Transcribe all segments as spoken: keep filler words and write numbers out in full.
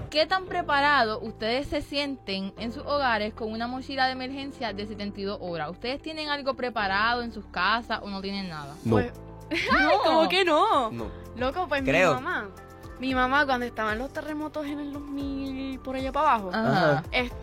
¿Qué tan preparados ustedes se sienten en sus hogares con una mochila de emergencia de setenta y dos horas? ¿Ustedes tienen algo preparado en sus casas o no tienen nada? No. Pues, no. ¿Cómo que no? No. Loco, pues Creo. mi mamá. Mi mamá, cuando estaban los terremotos en el dos mil, por allá para abajo, Ajá.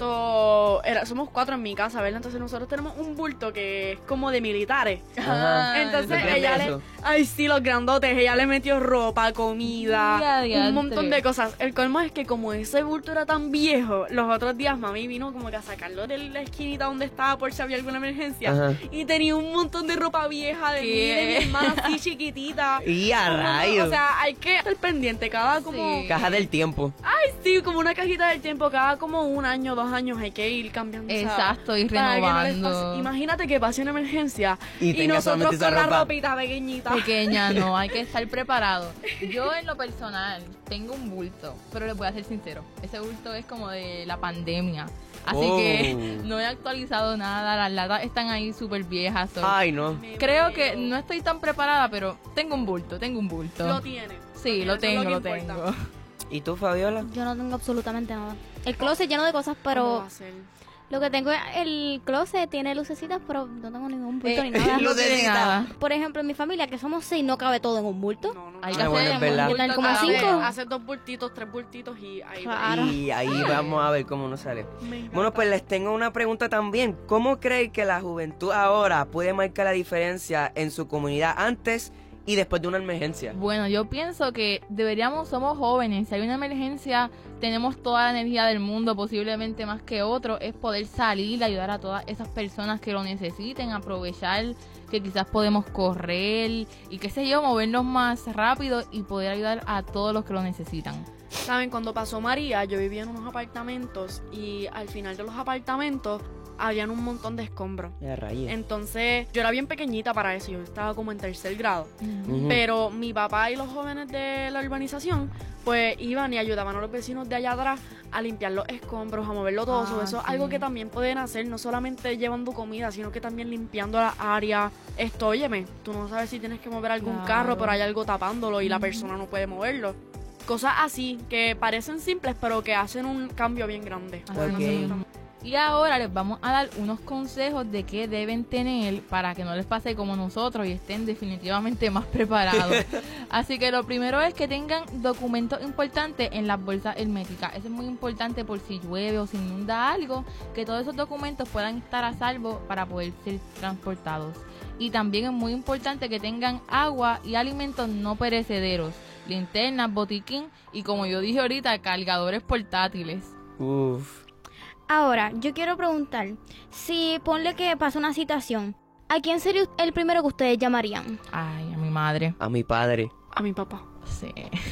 esto, era, somos cuatro en mi casa, ¿verdad? Entonces nosotros tenemos un bulto que es como de militares. Ajá. Entonces ¿Tú crees ella le, eso? ay sí, los grandotes, ella le metió ropa, comida, Ya, diantre. un montón de cosas. El colmo es que como ese bulto era tan viejo, los otros días mami vino como que a sacarlo de la esquinita donde estaba por si había alguna emergencia. Ajá. Y tenía un montón de ropa vieja de mí, de mi ¿Qué? hermana así chiquitita. Y a Un montón, rayos. O sea, hay que estar pendiente cada como... Sí. Caja del tiempo. Ay, sí, como una cajita del tiempo, cada como un año, dos años hay que ir cambiando. esa- Exacto, ir para que no les renovando. pase. Imagínate que pase una emergencia Y y, tenga nosotros solamente con esa la ropa. ropita pequeñita. Pequeña, no, hay que estar preparado. Yo en lo personal tengo un bulto, pero les voy a ser sincero, ese bulto es como de la pandemia. Así Oh. que no he actualizado nada, las latas están ahí súper viejas. so- Ay, no. Me Creo muero. que no estoy tan preparada, pero tengo un bulto, tengo un bulto. Lo tiene. Sí, lo tiene, tengo, eso es lo que importa. tengo. ¿Y tú, Fabiola? Yo no tengo absolutamente nada. El closet lleno de cosas, ¿Cómo pero va a ser? lo que tengo es el closet tiene lucecitas, pero no tengo ningún bulto Eh, ni nada. no tiene Lucecita. nada. Por ejemplo, en mi familia, que somos seis, no cabe todo en un bulto. No, no, Hay no. que Ah, bueno, hacer es verdad. un bulto Están como cada cinco. vez. Hacer dos bultitos, tres bultitos y ahí va. Claro. Y ahí vamos a ver cómo nos sale. Me encanta. Bueno, pues les tengo una pregunta también. ¿Cómo creen que la juventud ahora puede marcar la diferencia en su comunidad antes y después de una emergencia? Bueno, yo pienso que deberíamos, somos jóvenes, si hay una emergencia, tenemos toda la energía del mundo, posiblemente más que otro, es poder salir, ayudar a todas esas personas que lo necesiten, aprovechar que quizás podemos correr y qué sé yo, movernos más rápido y poder ayudar a todos los que lo necesitan. Saben, cuando pasó María, yo vivía en unos apartamentos y al final de los apartamentos habían un montón de escombros. Ya rayos. Entonces, yo era bien pequeñita para eso, yo estaba como en tercer grado. Ujú. Pero mi papá y los jóvenes de la urbanización, pues iban y ayudaban a los vecinos de allá atrás a limpiar los escombros, a moverlo todo. Ah, So, eso es sí. algo que también pueden hacer, no solamente llevando comida, sino que también limpiando la área. Esto, óyeme, tú no sabes si tienes que mover algún Claro. carro, pero hay algo tapándolo y la persona no puede moverlo. Cosas así, que parecen simples, pero que hacen un cambio bien grande. Así Ok. mismo. Y ahora les vamos a dar unos consejos de qué deben tener para que no les pase como nosotros y estén definitivamente más preparados. Así que lo primero es que tengan documentos importantes en las bolsas herméticas. Eso es muy importante por si llueve o se inunda algo, que todos esos documentos puedan estar a salvo para poder ser transportados. Y también es muy importante que tengan agua y alimentos no perecederos, linternas, botiquín y, como yo dije ahorita, cargadores portátiles. Uf. Ahora, yo quiero preguntar, si ponle que pasa una situación, ¿a quién sería el primero que ustedes llamarían? Ay, a mi madre. A mi padre. A mi papá. Sí.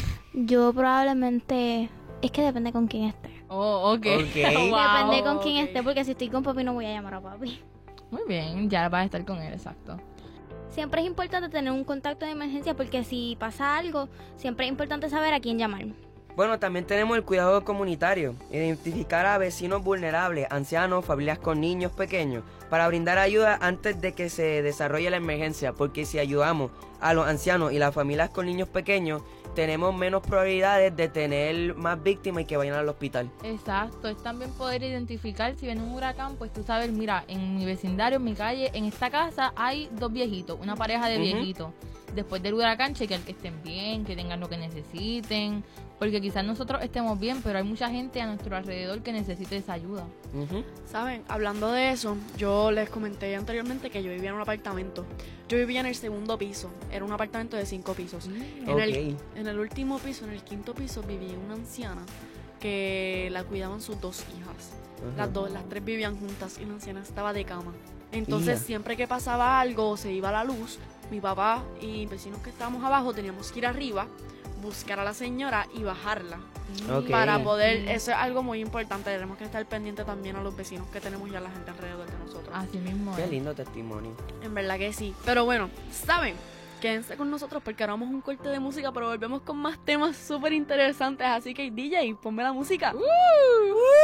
Yo probablemente... Es que depende con quién esté. Oh, ok. Ok. Wow. Depende con quién ok. esté, porque si estoy con papi no voy a llamar a papi. Muy bien, ya vas a estar con él, exacto. Siempre es importante tener un contacto de emergencia porque si pasa algo, siempre es importante saber a quién llamar. Bueno, también tenemos el cuidado comunitario, identificar a vecinos vulnerables, ancianos, familias con niños pequeños, para brindar ayuda antes de que se desarrolle la emergencia, porque si ayudamos a los ancianos y las familias con niños pequeños, tenemos menos probabilidades de tener más víctimas y que vayan al hospital. Exacto, es también poder identificar si viene un huracán, pues tú sabes, mira, en mi vecindario, en mi calle, en esta casa hay dos viejitos, una pareja de Ujú. viejitos. Después del huracán, chequear que estén bien, que tengan lo que necesiten, porque quizás nosotros estemos bien, pero hay mucha gente a nuestro alrededor que necesita esa ayuda. Ujú. Saben, hablando de eso, yo les comenté anteriormente que yo vivía en un apartamento. Yo vivía en el segundo piso, era un apartamento de cinco pisos. En, Ok. el, en el último piso, en el quinto piso, vivía una anciana que la cuidaban sus dos hijas. Ajá. Las dos, las tres vivían juntas y la anciana estaba de cama. Entonces, Ia. siempre que pasaba algo o se iba la luz, mi papá y vecinos que estábamos abajo teníamos que ir arriba, buscar a la señora y bajarla. Ok. Para poder, eso es algo muy importante, tenemos que estar pendientes también a los vecinos que tenemos y a la gente alrededor de nosotros. Así mismo Qué es. lindo testimonio. En verdad que sí. Pero bueno, ¿saben? Quédense con nosotros porque ahora vamos a un corte de música, pero volvemos con más temas súper interesantes. Así que D J, ponme la música.